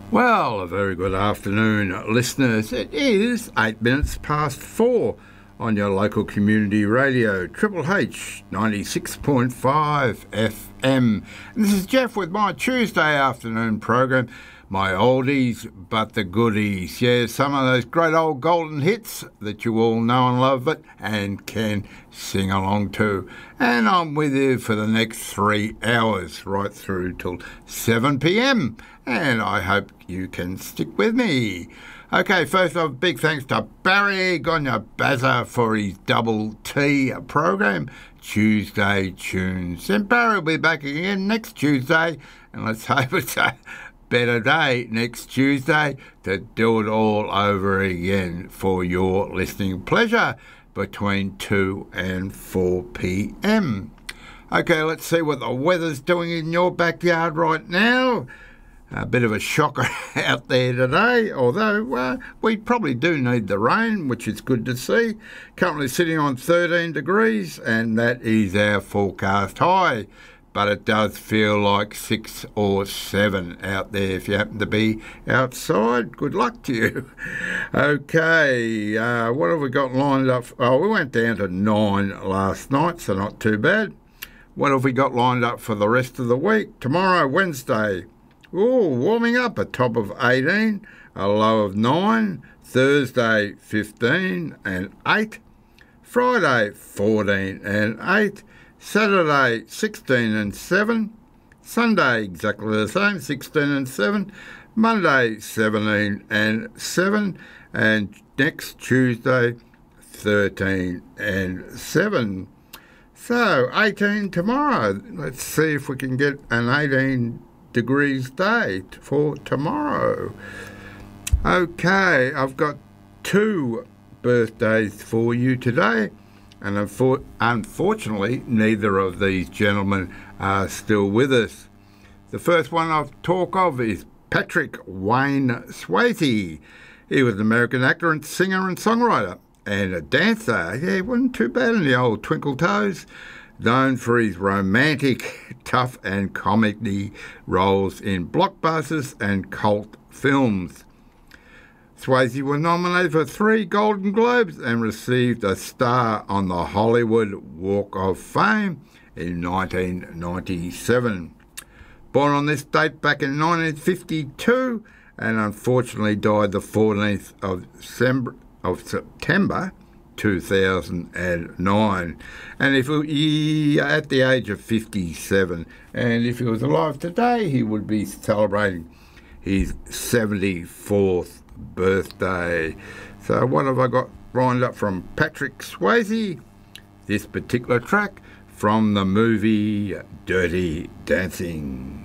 Well, a very good afternoon, listeners. It is 8 minutes past 4 on your local community radio, Triple H 96.5 FM. And this is Jeff with my Tuesday afternoon program, my oldies but the goodies. Yeah, some of those great old golden hits that you all know and love it and can sing along to. And I'm with you for the next 3 hours, right through till 7 p.m. And I hope you can stick with me. Okay, first off, big thanks to Barry Gonya-Bazza for his Double T program, Tuesday Tunes. And Barry will be back again next Tuesday, and let's hope it's a better day next Tuesday to do it all over again for your listening pleasure between 2 and 4 p.m. Okay, let's see what the weather's doing in your backyard right now. A bit of a shocker out there today, although we probably do need the rain, which is good to see. Currently sitting on 13 degrees, and that is our forecast high. But it does feel like 6 or 7 out there if you happen to be outside. Good luck to you. Okay, what have we got lined up? Oh, we went down to 9 last night, so not too bad. What have we got lined up for the rest of the week? Tomorrow, Wednesday. Oh, warming up, a top of 18, a low of 9. Thursday, 15 and 8. Friday, 14 and 8. Saturday, 16 and 7. Sunday, exactly the same, 16 and 7. Monday, 17 and 7. And next Tuesday, 13 and 7. So, 18 tomorrow. Let's see if we can get an 18 degrees day for tomorrow. Okay, I've got 2 birthdays for you today, and unfortunately neither of these gentlemen are still with us. The first one I'll talk of is Patrick Wayne Swayze. He was an American actor and singer and songwriter and a dancer. Yeah, he wasn't too bad in the old twinkle toes. Known for his romantic, tough and comedy roles in blockbusters and cult films. Swayze was nominated for 3 Golden Globes and received a star on the Hollywood Walk of Fame in 1997. Born on this date back in 1952 and unfortunately died the 14th of September 2009, and if he at the age of 57, and if he was alive today, he would be celebrating his 74th birthday. So what have I got lined up from Patrick Swayze? This particular track from the movie Dirty Dancing.